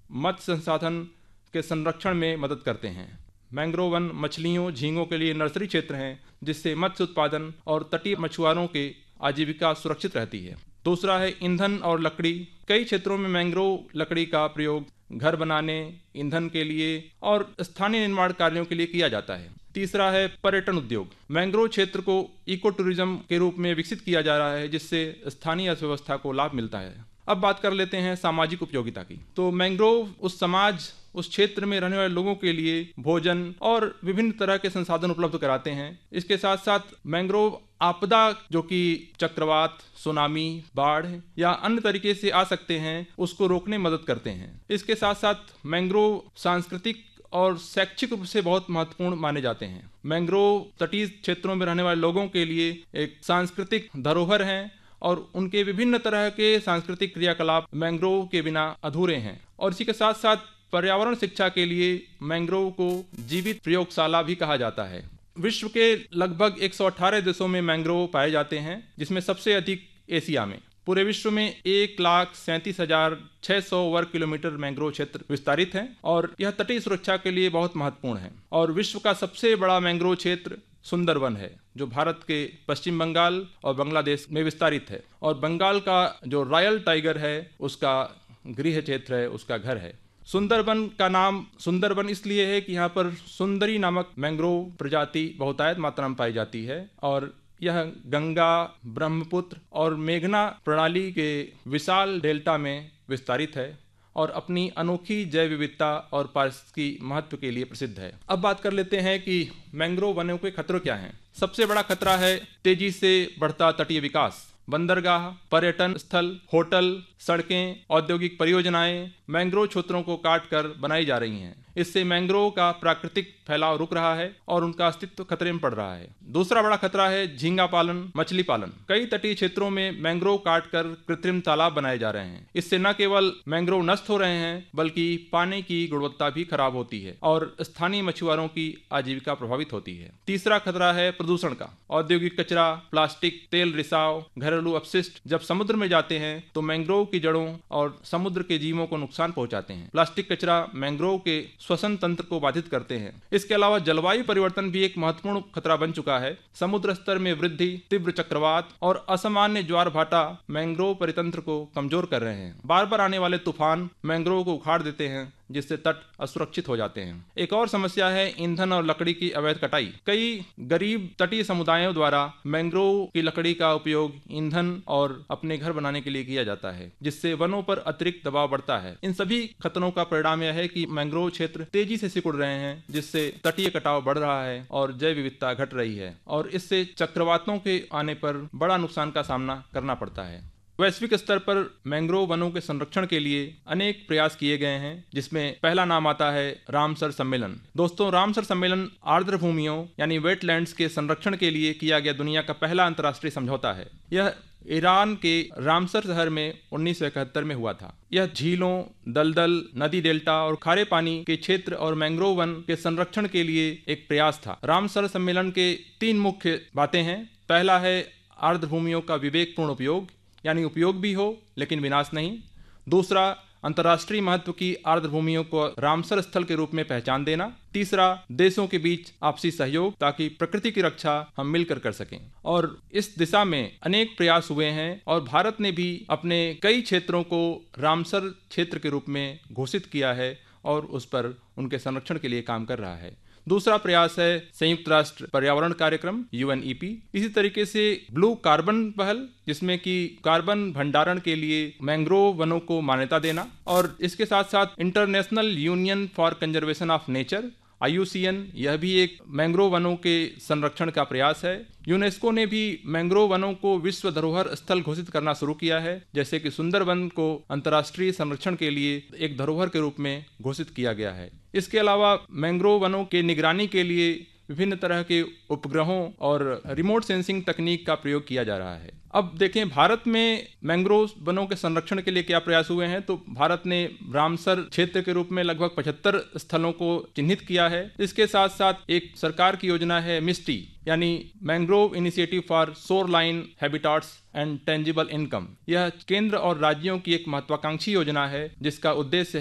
मत्स्य संसाधन के संरक्षण में मदद करते हैं। मैंग्रोव वन मछलियों झींगों के लिए नर्सरी क्षेत्र हैं, जिससे मत्स्य उत्पादन और तटीय मछुआरों के आजीविका सुरक्षित रहती है। दूसरा है ईंधन और लकड़ी। कई क्षेत्रों में मैंग्रोव लकड़ी का प्रयोग घर बनाने, ईंधन के लिए और स्थानीय निर्माण कार्यों के लिए किया जाता है। तीसरा है पर्यटन उद्योग। मैंग्रोव क्षेत्र को इको टूरिज्म के रूप में विकसित किया जा रहा है, जिससे स्थानीय अर्थव्यवस्था को लाभ मिलता है। अब बात कर लेते हैं सामाजिक उपयोगिता की। तो मैंग्रोव उस समाज, उस क्षेत्र में रहने वाले लोगों के लिए भोजन और विभिन्न तरह के संसाधन उपलब्ध कराते हैं। इसके साथ साथ मैंग्रोव आपदा, जो कि चक्रवात, सुनामी, बाढ़ या अन्य तरीके से आ सकते हैं, उसको रोकने में मदद करते हैं। इसके साथ साथ मैंग्रोव सांस्कृतिक और शैक्षिक रूप से बहुत महत्वपूर्ण माने जाते हैं। मैंग्रोव तटीय क्षेत्रों में रहने वाले लोगों के लिए एक सांस्कृतिक धरोहर हैं और उनके विभिन्न तरह के सांस्कृतिक क्रियाकलाप मैंग्रोव के बिना अधूरे हैं। और इसी के साथ साथ पर्यावरण शिक्षा के लिए मैंग्रोव को जीवित प्रयोगशाला भी कहा जाता है। विश्व के लगभग 118 देशों में मैंग्रोव पाए जाते हैं, जिसमें सबसे अधिक एशिया में। पूरे विश्व में 1,37,600 वर्ग किलोमीटर मैंग्रोव क्षेत्र विस्तारित है और यह तटीय सुरक्षा के लिए बहुत महत्वपूर्ण है। और विश्व का सबसे बड़ा मैंग्रोव क्षेत्र सुंदरवन है, जो भारत के पश्चिम बंगाल और बांग्लादेश में विस्तारित है। और बंगाल का जो रॉयल टाइगर है, उसका गृह क्षेत्र है, उसका घर है। सुंदरवन का नाम सुंदरवन इसलिए है कि यहाँ पर सुंदरी नामक मैंग्रोव प्रजाति बहुतायत मात्रा में पाई जाती है और यह गंगा, ब्रह्मपुत्र और मेघना प्रणाली के विशाल डेल्टा में विस्तारित है और अपनी अनोखी जैव विविधता और पारिस्थितिकी महत्व के लिए प्रसिद्ध है। अब बात कर लेते हैं कि मैंग्रोव वनों के खतरे क्या हैं। सबसे बड़ा खतरा है तेजी से बढ़ता तटीय विकास। बंदरगाह, पर्यटन स्थल, होटल, सड़कें, औद्योगिक परियोजनाएं मैंग्रोव क्षेत्रों को काट कर बनाई जा रही हैं। इससे मैंग्रोव का प्राकृतिक फैलाव रुक रहा है और उनका अस्तित्व खतरे में पड़ रहा है। दूसरा बड़ा खतरा है झींगा पालन, मछली पालन। कई तटीय क्षेत्रों में मैंग्रोव काट कर कृत्रिम तालाब बनाए जा रहे हैं। इससे न केवल मैंग्रोव नष्ट हो रहे हैं, बल्कि पानी की गुणवत्ता भी खराब होती है और स्थानीय मछुआरों की आजीविका प्रभावित होती है। तीसरा खतरा है प्रदूषण का। औद्योगिक कचरा, प्लास्टिक, तेल रिसाव, घरेलू अपशिष्ट जब समुद्र में जाते हैं तो मैंग्रोव की जड़ों और समुद्र के जीवों को नुकसान पहुंचाते हैं। प्लास्टिक कचरा मैंग्रोव के श्वसन तंत्र को बाधित करते हैं। इसके अलावा जलवायु परिवर्तन भी एक महत्वपूर्ण खतरा बन चुका है। समुद्र स्तर में वृद्धि, तीव्र चक्रवात और असामान्य ज्वार भाटा मैंग्रोव परितंत्र को कमजोर कर रहे हैं। बार बार आने वाले तूफान मैंग्रोव को उखाड़ देते हैं, जिससे तट असुरक्षित हो जाते हैं। एक और समस्या है ईंधन और लकड़ी की अवैध कटाई। कई गरीब तटीय समुदायों द्वारा मैंग्रोव की लकड़ी का उपयोग ईंधन और अपने घर बनाने के लिए किया जाता है, जिससे वनों पर अतिरिक्त दबाव बढ़ता है। इन सभी खतरों का परिणाम यह है कि मैंग्रोव क्षेत्र तेजी से सिकुड़ रहे हैं, जिससे तटीय कटाव बढ़ रहा है और जैव विविधता घट रही है और इससे चक्रवातों के आने पर बड़ा नुकसान का सामना करना पड़ता है। वैश्विक स्तर पर मैंग्रोव वनों के संरक्षण के लिए अनेक प्रयास किए गए हैं, जिसमें पहला नाम आता है रामसर सम्मेलन। दोस्तों, रामसर सम्मेलन आर्द्र भूमियों यानी वेटलैंड्स के संरक्षण के लिए किया गया दुनिया का पहला अंतर्राष्ट्रीय समझौता है। यह ईरान के रामसर शहर में 1971 में हुआ था। यह झीलों, दलदल, नदी डेल्टा और खारे पानी के क्षेत्र और मैंग्रोव वन के संरक्षण के लिए एक प्रयास था। रामसर सम्मेलन के 3 मुख्य बातें हैं। पहला है आर्द्र भूमियों का विवेकपूर्ण उपयोग, यानी उपयोग भी हो लेकिन विनाश नहीं। दूसरा, अंतर्राष्ट्रीय महत्व की आर्द्र भूमियों को रामसर स्थल के रूप में पहचान देना। तीसरा, देशों के बीच आपसी सहयोग, ताकि प्रकृति की रक्षा हम मिलकर कर सकें। और इस दिशा में अनेक प्रयास हुए हैं और भारत ने भी अपने कई क्षेत्रों को रामसर क्षेत्र के रूप में घोषित किया है और उस पर उनके संरक्षण के लिए काम कर रहा है। दूसरा प्रयास है संयुक्त राष्ट्र पर्यावरण कार्यक्रम UNEP। इसी तरीके से ब्लू कार्बन पहल, जिसमें कि कार्बन भंडारण के लिए मैंग्रोव वनों को मान्यता देना। और इसके साथ साथ international union for conservation of nature IUCN, यह भी एक मैंग्रोव वनों के संरक्षण का प्रयास है। यूनेस्को ने भी मैंग्रोव वनों को विश्व धरोहर स्थल घोषित करना शुरू किया है, जैसे कि सुंदरवन को अंतर्राष्ट्रीय संरक्षण के लिए एक धरोहर के रूप में घोषित किया गया है। इसके अलावा मैंग्रोव वनों के निगरानी के लिए विभिन्न तरह के उपग्रहों और रिमोट सेंसिंग तकनीक का प्रयोग किया जा रहा है। अब देखें, भारत में मैंग्रोव वनों के संरक्षण के लिए क्या प्रयास हुए हैं। तो भारत ने रामसर क्षेत्र के रूप में लगभग 75 स्थलों को चिन्हित किया है। इसके साथ साथ एक सरकार की योजना है मिस्टी, यानी mangrove initiative for shoreline habitats and tangible income. यह केंद्र और राज्यों की एक महत्वाकांक्षी योजना है, जिसका उद्देश्य